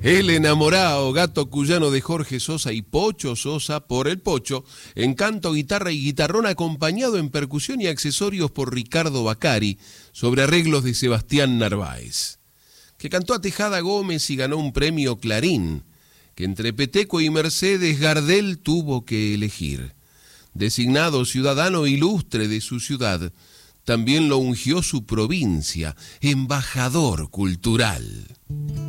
El enamorado, gato cuyano de Jorge Sosa y Pocho Sosa por El Pocho, en canto, guitarra y guitarrón, acompañado en percusión y accesorios por Ricardo Bacari, sobre arreglos de Sebastián Narváez, que cantó a Tejada Gómez y ganó un premio Clarín, que entre Peteco y Mercedes Gardel tuvo que elegir. Designado ciudadano ilustre de su ciudad, también lo ungió su provincia, embajador cultural.